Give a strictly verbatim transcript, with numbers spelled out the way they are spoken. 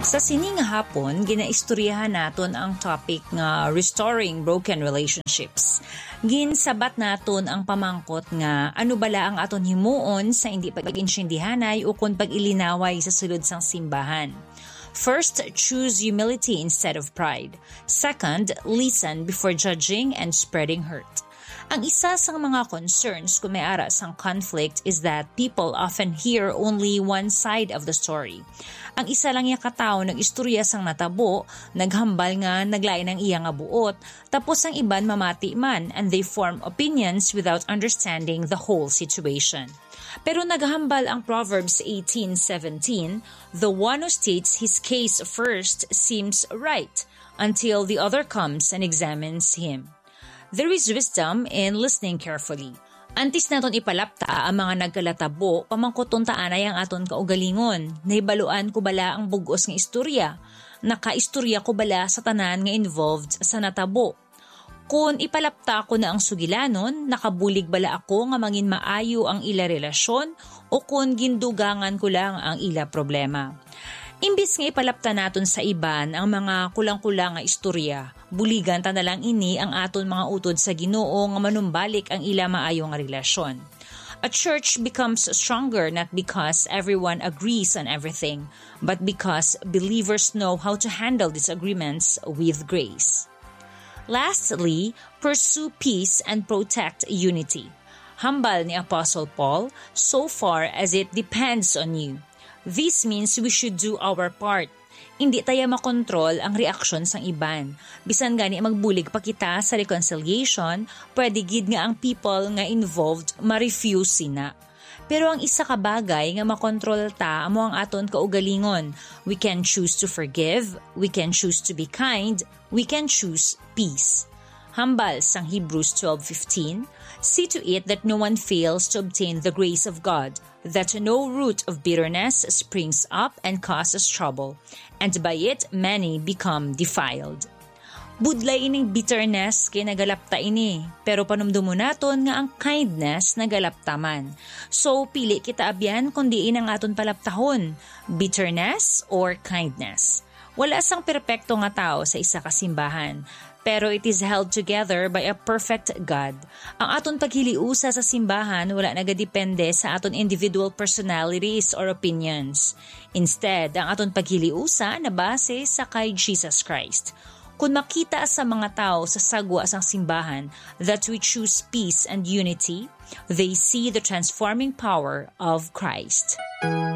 Sa sining hapon, ginaistoryahan naton ang topic nga restoring broken relationships. Ginsabat naton ang pamangkot nga ano bala ang aton himuon sa hindi pag-insyindihanay o kung pag-ilinaway sa sulod sang simbahan. First, choose humility instead of pride. Second, listen before judging and spreading hurt. Ang isa sa mga concerns kung may ara sang conflict is that people often hear only one side of the story. Ang isa lang yung katao nag-istorya sang natabo, naghambal nga naglain ang iya nga buot, tapos ang iban mamati man and they form opinions without understanding the whole situation. Pero naghambal ang Proverbs eighteen seventeen, the one who states his case first seems right until the other comes and examines him. There is wisdom in listening carefully. Antes naton ipalapta ang mga nagkalatabo, pamangkoton taanay ang aton kaugalingon. Nahibaluan ko bala ang bugos nga istorya. Nakaistorya ko bala sa tanan nga involved sa natabo. Kung ipalapta ko na ang sugilanon, nakabulig bala ako nga mangin maayo ang ila relasyon o kung gindugangan ko lang ang ila problema. Imbis nga ipalapta naton sa iban ang mga kulang-kulang nga istorya, buligan ta na lang ini ang aton mga utod sa Ginoo nga manumbalik ang ila maayo nga relasyon. A church becomes stronger not because everyone agrees on everything, but because believers know how to handle disagreements with grace. Lastly, pursue peace and protect unity. Hambal ni Apostle Paul, so far as it depends on you. This means we should do our part. Hindi tayo makontrol ang reaksyon sang iban. Bisan gani magbulig pa kita sa reconciliation, pwede gid nga ang people nga involved ma-refuse sina. Pero ang isa ka bagay nga makontrol ta amo ang aton kaugalingon. We can choose to forgive, we can choose to be kind, we can choose peace. Hambal sang Hebrews twelve fifteen, see to it that no one fails to obtain the grace of God, that no root of bitterness springs up and causes trouble, and by it many become defiled. Budlay ining bitterness kay nagalapta ini, pero panumdumo naton nga ang kindness nagalapta man. So pili kita abyan kundi inang aton palaptahon, bitterness or kindness. Wala sang perpekto nga tao sa isa ka simbahan, pero it is held together by a perfect God. Ang aton paghiliusa sa simbahan wala nagadepende sa aton individual personalities or opinions. Instead, ang aton paghiliusa na base sa kay Jesus Christ. Kung makita sa mga tao sa sagwa sang simbahan that we choose peace and unity, they see the transforming power of Christ.